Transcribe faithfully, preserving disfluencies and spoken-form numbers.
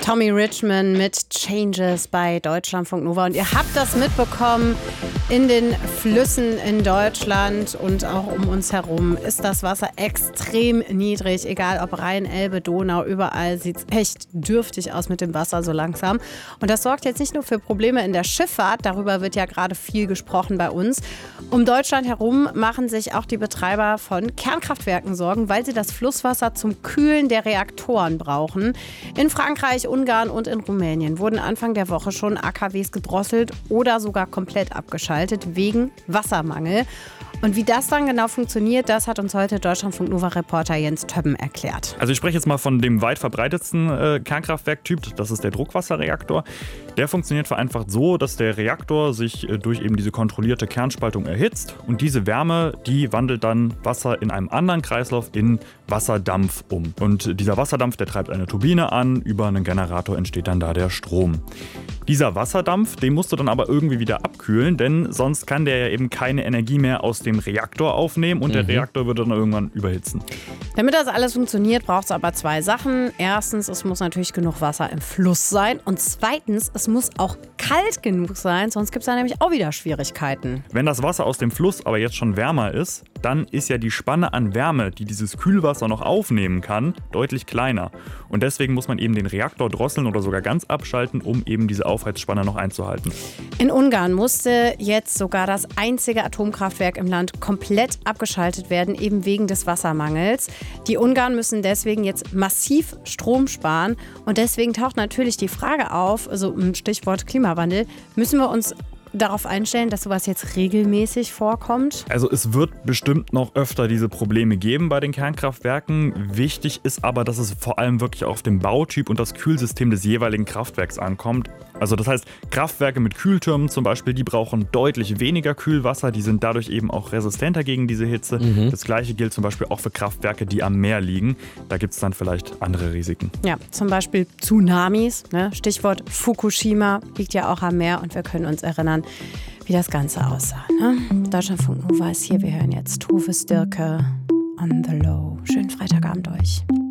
Tommy Richman mit Changes bei Deutschlandfunk Nova. Und ihr habt das mitbekommen, in den Flüssen in Deutschland und auch um uns herum ist das Wasser extrem niedrig. Egal ob Rhein, Elbe, Donau, überall sieht es echt dürftig aus mit dem Wasser so langsam. Und das sorgt jetzt nicht nur für Probleme in der Schifffahrt, darüber wird ja gerade viel gesprochen bei uns. Um Deutschland herum machen sich auch die Betreiber von Kernkraftwerken Sorgen, weil sie das Flusswasser zum Kühlen der Reaktoren brauchen. In Frankreich, Ungarn und in Rumänien wurden Anfang der Woche schon A K Ws gedrosselt oder sogar komplett abgeschaltet wegen Wassermangel. Und wie das dann genau funktioniert, das hat uns heute Deutschlandfunk-Nova-Reporter Jens Többen erklärt. Also ich spreche jetzt mal von dem weit verbreitetsten äh, Kernkraftwerktyp, das ist der Druckwasserreaktor. Der funktioniert vereinfacht so, dass der Reaktor sich äh, durch eben diese kontrollierte Kernspaltung erhitzt und diese Wärme, die wandelt dann Wasser in einem anderen Kreislauf in Wasserdampf um. Und dieser Wasserdampf, der treibt eine Turbine an, über einen Generator entsteht dann da der Strom. Dieser Wasserdampf, den musst du dann aber irgendwie wieder abkühlen, denn sonst kann der ja eben keine Energie mehr aus dem Reaktor aufnehmen und mhm. der Reaktor wird dann irgendwann überhitzen. Damit das alles funktioniert, braucht es aber zwei Sachen. Erstens, es muss natürlich genug Wasser im Fluss sein und zweitens, es muss auch kalt genug sein, sonst gibt es da nämlich auch wieder Schwierigkeiten. Wenn das Wasser aus dem Fluss aber jetzt schon wärmer ist, dann ist ja die Spanne an Wärme, die dieses Kühlwasser noch aufnehmen kann, deutlich kleiner. Und deswegen muss man eben den Reaktor drosseln oder sogar ganz abschalten, um eben diese Aufheizspanne noch einzuhalten. In Ungarn musste jetzt sogar das einzige Atomkraftwerk im Land komplett abgeschaltet werden, eben wegen des Wassermangels. Die Ungarn müssen deswegen jetzt massiv Strom sparen. Und deswegen taucht natürlich die Frage auf, also im Stichwort Klimawandel, müssen wir uns darauf einstellen, dass sowas jetzt regelmäßig vorkommt? Also es wird bestimmt noch öfter diese Probleme geben bei den Kernkraftwerken. Wichtig ist aber, dass es vor allem wirklich auf den Bautyp und das Kühlsystem des jeweiligen Kraftwerks ankommt. Also das heißt, Kraftwerke mit Kühltürmen zum Beispiel, die brauchen deutlich weniger Kühlwasser, die sind dadurch eben auch resistenter gegen diese Hitze. Mhm. Das gleiche gilt zum Beispiel auch für Kraftwerke, die am Meer liegen. Da gibt es dann vielleicht andere Risiken. Ja, zum Beispiel Tsunamis, ne? Stichwort Fukushima, liegt ja auch am Meer und wir können uns erinnern, wie das Ganze aussah. Ne? Deutschlandfunk Nova ist hier, wir hören jetzt Tove Styrke on the Low. Schönen Freitagabend euch.